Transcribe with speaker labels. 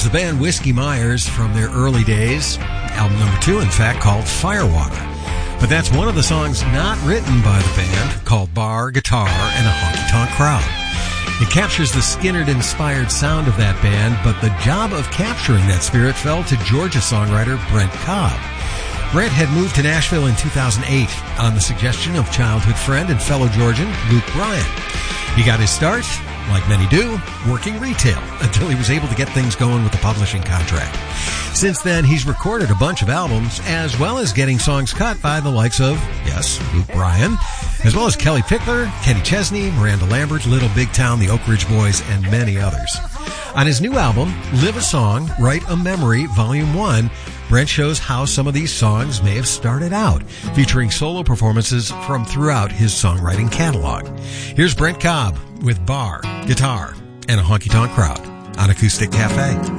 Speaker 1: the band Whiskey Myers from their early days. Album number 2, in fact, called Firewater. But that's one of the songs not written by the band, called Bar, Guitar, and a Honky-Tonk Crowd. It captures the Skynyrd-inspired sound of that band, but the job of capturing that spirit fell to Georgia songwriter Brent Cobb. Brent had moved to Nashville in 2008 on the suggestion of childhood friend and fellow Georgian Luke Bryan. He got his start, like many do, working retail until he was able to get things going with the publishing contract. Since then, he's recorded a bunch of albums, as well as getting songs cut by the likes of, yes, Luke Bryan, as well as Kelly Pickler, Kenny Chesney, Miranda Lambert, Little Big Town, the Oak Ridge Boys, and many others. On his new album, Live a Song, Write a Memory, Volume 1, Brent shows how some of these songs may have started out, featuring solo performances from throughout his songwriting catalog. Here's Brent Cobb with Bar, Guitar, and a Honky Tonk Crowd on Acoustic Cafe.